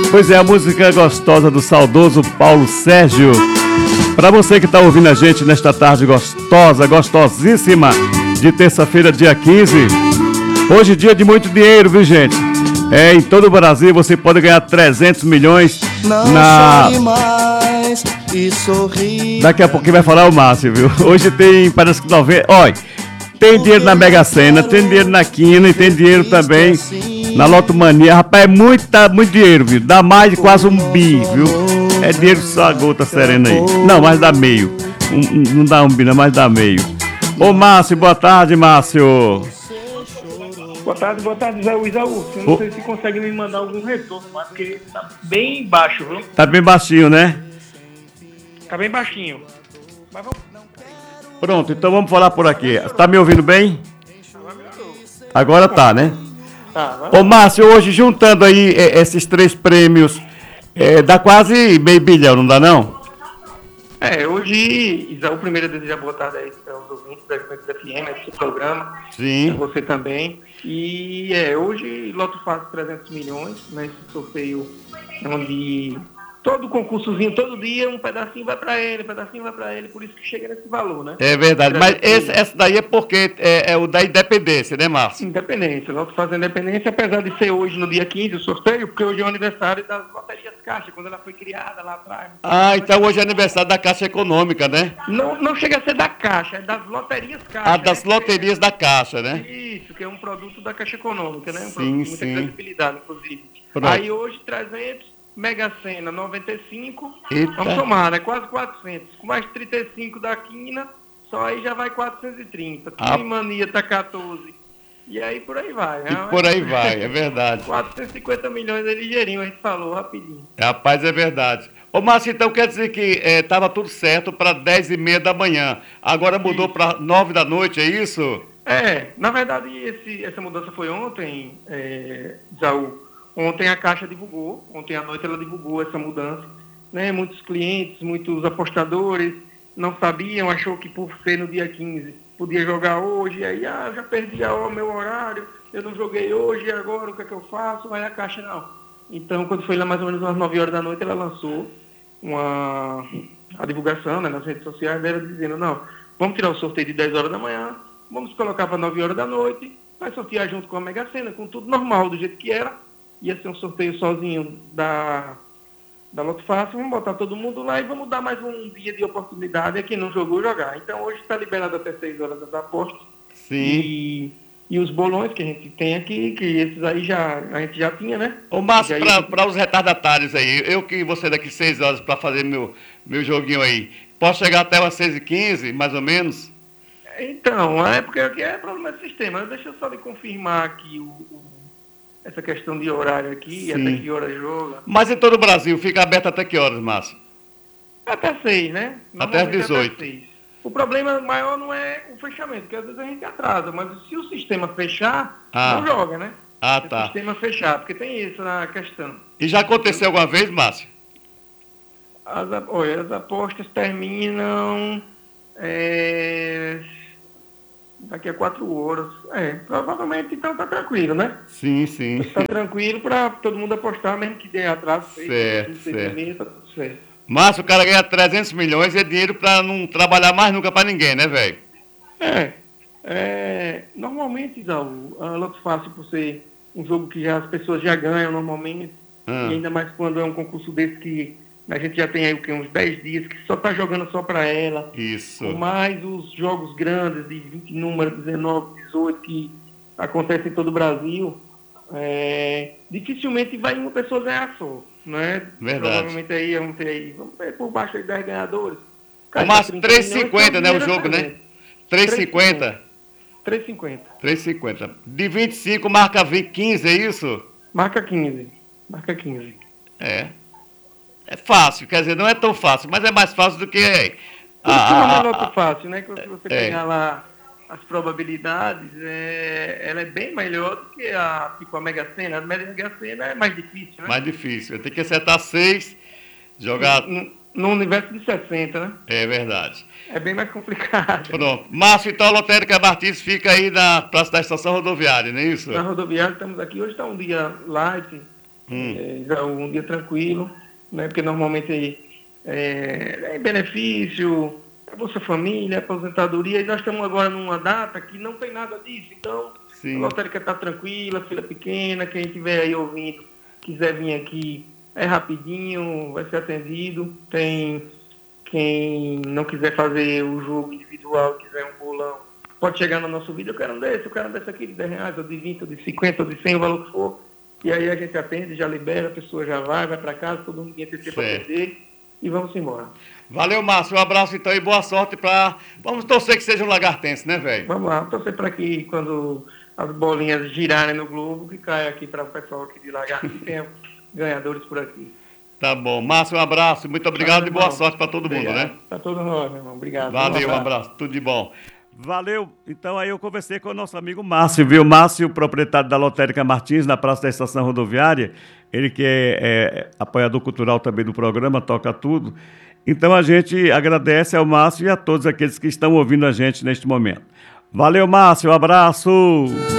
Pois é, a música gostosa do saudoso Paulo Sérgio. Para você que está ouvindo a gente nesta tarde gostosa, gostosíssima, de terça-feira, dia 15. Hoje dia de muito dinheiro, viu, gente? Em todo o Brasil você pode ganhar 300 milhões na... Daqui a pouquinho vai falar o Márcio, viu? Hoje tem, parece que 90... Olha, tem dinheiro na Mega Sena, tem dinheiro na Quina e tem dinheiro também na Loto Mania. Rapaz, é muito dinheiro, viu? Dá mais de quase 1 bi, viu? É dinheiro só a gota serena aí. Não, mas dá meio. Não dá 1 bi, não, mas dá meio. Ô, Márcio, boa tarde, Márcio. Boa tarde, Isaú. Eu não sei se consegue me mandar algum retorno, mas porque tá bem baixo, viu? Tá bem baixinho, né? Tá bem baixinho. Mas vamos... Pronto, então vamos falar por aqui. Tá me ouvindo bem? Agora tá, né? Tá, ô, Márcio, hoje juntando aí esses 3 prêmios, dá quase meio bilhão, não dá não? Hoje, Isaú, primeiro desejar boa tarde aí aos ouvintes da FM, esse programa. Sim. Você também. E hoje, Loto Fácil 300 milhões, né? Esse sorteio onde todo concursozinho, todo dia, um pedacinho vai para ele, por isso que chega nesse valor, né? É verdade, mas essa daí é porque é o da Independência, né, Márcio? Independência, Loto Fácil Independência, apesar de ser hoje, no dia 15, o sorteio, porque hoje é o aniversário das loterias Caixa, quando ela foi criada lá atrás. Ah, então hoje é aniversário da Caixa Econômica, né? Não chega a ser da Caixa, é das loterias Caixa. Ah, das loterias da Caixa, né? Isso, que é um produto da Caixa Econômica, né? Um sim, produto de muita sim. credibilidade, inclusive. Pronto. Aí hoje, 300... Mega Sena 95, Eita. Vamos somar, né? Quase 400. Com mais 35 da Quina, só aí já vai 430. Quina Mania tá 14. E aí por aí vai, né? E por aí vai, é verdade. 450 milhões é ligeirinho, a gente falou rapidinho. Rapaz, é verdade. Ô, Márcio, então quer dizer que estava tudo certo para 10h30 da manhã. Agora mudou para 9 da noite, é isso? Na verdade, essa mudança foi ontem, Jaú. Ontem a Caixa divulgou, ontem à noite ela divulgou essa mudança, né? Muitos clientes, muitos apostadores não sabiam, achou que por ser no dia 15 podia jogar hoje, aí já perdi o meu horário, eu não joguei hoje, e agora o que é que eu faço? Aí a Caixa não. Então, quando foi lá mais ou menos umas 9 horas da noite, ela lançou a divulgação, né, nas redes sociais dela, dizendo, não, vamos tirar o sorteio de 10 horas da manhã, vamos colocar para 9 horas da noite, vai sortear junto com a Mega Sena, com tudo normal, do jeito que era. Ia ser um sorteio sozinho da Loto Fácil, vamos botar todo mundo lá e vamos dar mais um dia de oportunidade a quem não jogou jogar. Então hoje está liberado até 6 horas das apostas. Sim. E os bolões que a gente tem aqui, que esses aí a gente já tinha, né? Ô, Márcio, para os retardatários aí, eu que vou sair daqui 6 horas para fazer meu joguinho aí, posso chegar até umas 6h15, mais ou menos? Então, porque aqui é problema de sistema. Deixa eu só lhe confirmar aqui essa questão de horário aqui, Sim. até que hora joga. Mas em todo o Brasil, fica aberto até que horas, Márcio? Até 6, né? Até às 18. Até 6. O problema maior não é o fechamento, porque às vezes a gente atrasa, mas se o sistema fechar, não joga, né? Se tá. o sistema fechar, porque tem isso na questão. E já aconteceu alguma vez, Márcio? As apostas terminam daqui a 4 horas. Provavelmente então tá tranquilo, né? Sim, sim. Tá tranquilo para todo mundo apostar, mesmo que dê atraso. Certo. Tá tudo certo. Márcio, o cara ganha 300 milhões é dinheiro para não trabalhar mais nunca para ninguém, né, velho? Normalmente, Isaú, a Loto Fácil, por ser um jogo que as pessoas já ganham normalmente, e ainda mais quando é um concurso desse que a gente já tem aí uns 10 dias, que só tá jogando só para ela. Isso. Mais os jogos grandes de 20 números, 19, 18, que acontecem em todo o Brasil, dificilmente vai uma pessoa ganhar só, né? Verdade. Provavelmente vamos ter por baixo de 10 ganhadores. Mas 3,50, né, o jogo, né? 3,50? 3,50. De 25 marca 15, é isso? Marca 15. É fácil, quer dizer, não é tão fácil, mas é mais fácil do que... Não é muito fácil, né? Que se você pegar lá as probabilidades, ela é bem melhor do que a Mega Sena. A Mega Sena é mais difícil, né? Mais difícil, tem que acertar 6, jogar... No universo de 60, né? É verdade. É bem mais complicado. Pronto. Márcio, então a Lotérica Martins fica aí na Praça da Estação Rodoviária, não é isso? Na rodoviária estamos aqui. Hoje está um dia light, Isaú, um dia tranquilo, né? Porque normalmente é benefício, é Bolsa Família, aposentadoria, e nós estamos agora numa data que não tem nada disso. Então, Sim. a lotérica está tranquila, fila pequena, quem estiver aí ouvindo, quiser vir aqui, é rapidinho, vai ser atendido. Tem quem não quiser fazer o jogo individual, quiser um bolão, pode chegar no nosso vídeo, eu quero um desse aqui de R$10, ou de 20, ou de 50, ou de 100, o valor que for. E aí a gente atende, já libera, a pessoa já vai para casa, todo mundo tem tempo para atender e vamos embora. Valeu, Márcio. Um abraço então e boa sorte para... Vamos torcer que seja um lagartense, né, velho? Vamos lá, torcer para que quando as bolinhas girarem no globo, que caia aqui para o pessoal aqui de Lagarto, que tenha ganhadores por aqui. Tá bom. Márcio, um abraço. Muito obrigado e boa sorte para todo mundo, né? Para todo mundo, meu irmão. Obrigado. Valeu, um abraço. Tudo de bom. Valeu. Então aí eu conversei com o nosso amigo Márcio, viu? Márcio, proprietário da Lotérica Martins, na Praça da Estação Rodoviária. Ele que é apoiador cultural também do programa, toca tudo. Então a gente agradece ao Márcio e a todos aqueles que estão ouvindo a gente neste momento. Valeu, Márcio. Um abraço.